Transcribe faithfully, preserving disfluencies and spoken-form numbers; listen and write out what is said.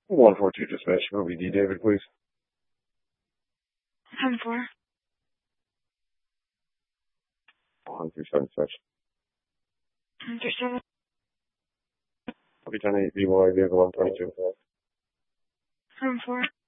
one four two dispatch, O B D, David, please. ten four. one three seven dispatch. ten three seven. O B ten eight, V Y, vehicle one twenty-two. ten four.